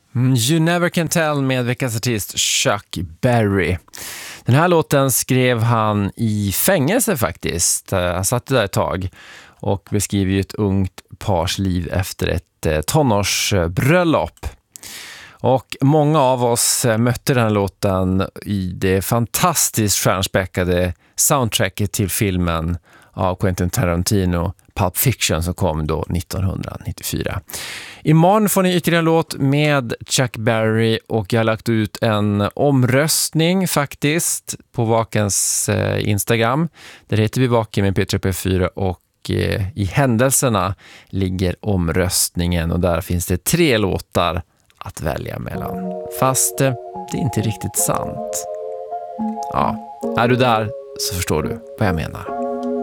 You Never Can Tell med veckans artist Chuck Berry. Den här låten skrev han i fängelse faktiskt. Han satt där ett tag och beskriver ju ett ungt pars liv efter ett tonårsbröllop. Och många av oss mötte den här låten i det fantastiskt stjärnspäckade soundtracket till filmen av Quentin Tarantino, Pulp Fiction, som kom då 1994. Imorgon får ni ytterligare en låt med Chuck Berry och jag har lagt ut en omröstning faktiskt på Vakens Instagram. Där heter vi Vaken med P3P4 och i händelserna ligger omröstningen och där finns det 3 låtar att välja mellan. Fast det är inte riktigt sant. Ja, är du där så förstår du vad jag menar.